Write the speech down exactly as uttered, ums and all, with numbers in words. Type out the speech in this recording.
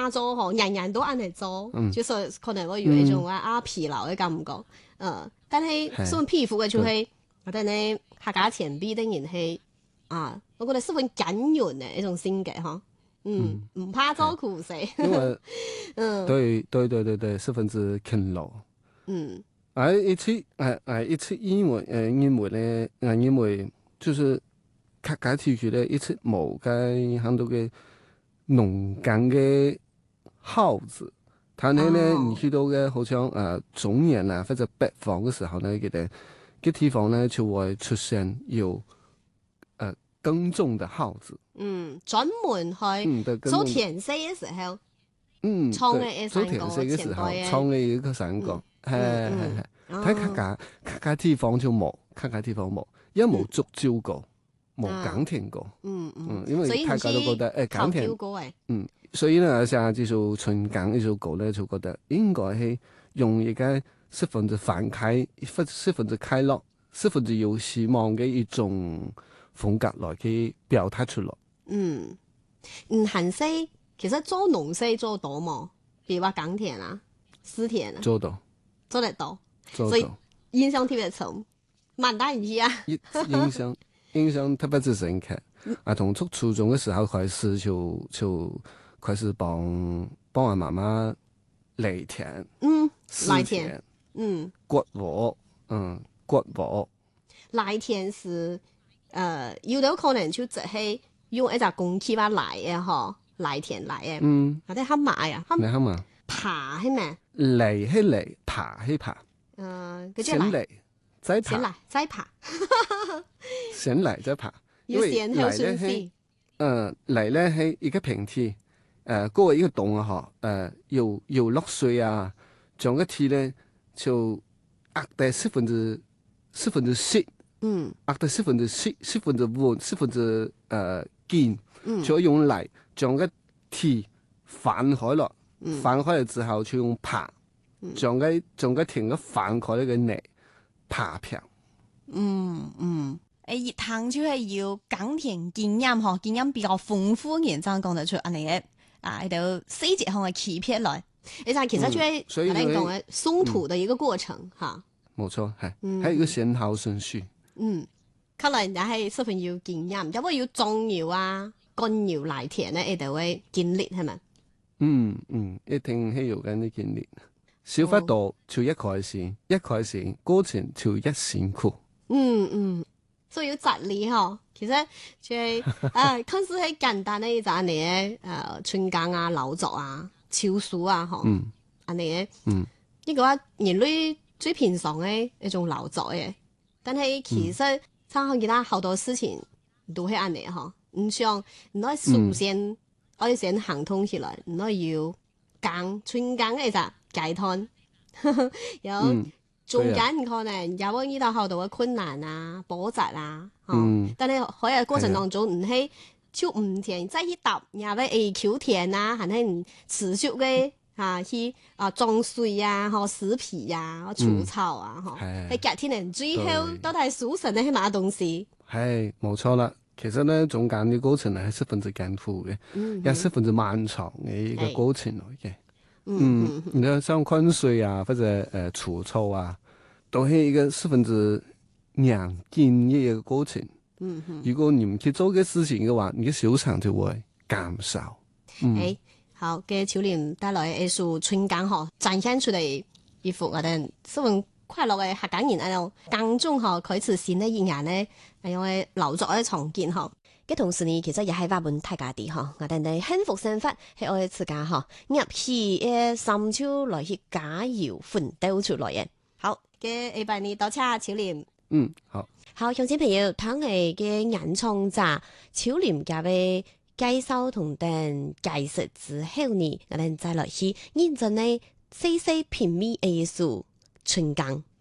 怕做嗬，人人都按嚟做， 嗯就是可能會有一種啊啊疲勞嘅感覺。嗯，但係係十分佩服嘅就係我哋呢客家前輩的人係啊，我覺得十分堅韌嘅一種性格嗬。嗯，唔怕做苦死。 因為嗯對對對對對，十分之勤勞。 嗯而一次誒誒一次因為誒因為咧誒因為就是客家地區咧一次冇嘅很多嘅農耕嘅耗子，但係咧哦你去到嘅好像誒中原啊或者北方嘅時候咧，佢哋嘅地方咧就會出現有誒耕種嘅耗子。 嗯，專門嗯，對， 去做耕種的田色嘅時候， 嗯， 創對， 嘅做田色嘅時候，創嘅一個山角，係係係。睇客家客家地方就冇，客家地方冇，因為冇觸礁過，冇耕田過。 嗯嗯， 嗯，因為大家都覺得誒耕田，嗯，所以呢，像這首春耕呢首歌咧，就覺得應該係用一個十分之放開、十分之開朗、十分之有希望嘅一種風格來去表達出來。 嗯，嗯，行西其實做農事做到冇，比如話耕田啊、絲田啊， 做到， 做得到。 做所以到， 印象特別深，蠻大意義啊！ 印象印象特別之深刻。啊，從初初中嘅時候開始就就開始幫幫我媽媽犁田， 嗯，犁田田，嗯， 割禾，嗯，割禾。 犁田是誒，有啲可能就只係用一隻工具話犁嘅嗬，犁田犁嘅， 嗯， 或者黑馬啊， 你睇嘛？ 爬係咩？ 犁係犁，爬係爬。 誒，嗰先犁再先爬， 嚟再爬， 先犁再爬。因要為先後順犁序咧，嗯，犁咧係一個平地，誒，嗰個一個洞啊，嗬，誒，又又落水啊，將個地咧就壓得十分之十分之細， 嗯壓得十分之細，十分之穩，十分之誒堅， 嗯就用犁將個地翻開落， 嗯翻開嚟之後就用爬，將個將個田個翻開呢個泥爬平。 嗯嗯， 誒，熱湯就係要耕田經驗嗬，經驗比較豐富嘅人先講得出安尼嘅啊，喺度細節項嘅欺騙來。 你睇其實就係所以我哋講嘅鬆土嘅一個過程嚇。 冇錯，係， 嗯係一個先後順序。 嗯，可能也係十分要經驗，因為要種苗啊、幹苗犁田咧，你哋會經歷係咪？ 嗯嗯，一定係有緊啲經歷。小法度就一開始，一開始過程就一辛苦。 嗯嗯，所以要摘理嗬。其實就係誒，看似係簡單嘅一隻嚟嘅誒春耕啊、勞作啊、超數啊，嗬。 嗯， 安尼嘅。 嗯， 呢個話人類最平常嘅一種勞作嘅，但係其實參考其他好多事情都係安尼嗬。唔想唔可以首先我哋先行通起來，唔可以要耕春耕嘅一隻階段，有。 嗯中間可能有遇到好多嘅困難啊、波折啊， 嗯， 但係喺個過程當中唔係超唔田，即係搭又咩 A Q 田啊，係唔持續嘅啊去啊種水啊、學死皮啊、除草啊，嗬、 係喺隔天人最後都係數神嘅係乜東西？ 係冇錯啦。其實咧，中間嘅過程係十分之艱苦嘅， 嗯也十分之漫長嘅一個過程嚟嘅。 嗯， 嗯，你看像灌水啊，或者誒除草啊，都係一個十分之嚴謹嘅一個過程。 嗯嗯， 如果你唔去做嘅事情嘅話，你嘅收成就會減少。嗯， 誒，好嘅，小蓮帶來一首春耕嗬，展現出嚟一幅我哋十分快樂嘅客家人喺度耕種嗬，開始新嘅一年咧，係因為勞作嘅重建嗬。嘅同時呢，其實也係話本大家啲嗬，我哋嘅幸福生活係我哋自家嗬，入去嘅深秋來去加油奮鬥出來嘅。好嘅，禮拜二多謝小蓮。 嗯，好。 好，鄉親朋友，聽嚟嘅演唱者小蓮家嘅介紹同等解釋之後呢，我哋再來去認真呢細細品味藝術春耕。